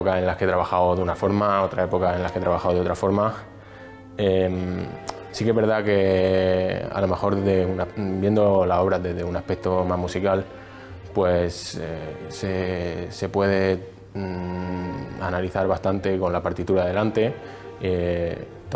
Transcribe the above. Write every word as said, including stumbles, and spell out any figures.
Épocas en las que he trabajado de una forma, otras épocas en las que he trabajado de otra forma. Eh, sí que es verdad que a lo mejor de una, viendo la obra desde un aspecto más musical, pues eh, se, se puede mmm, analizar bastante con la partitura delante. Eh,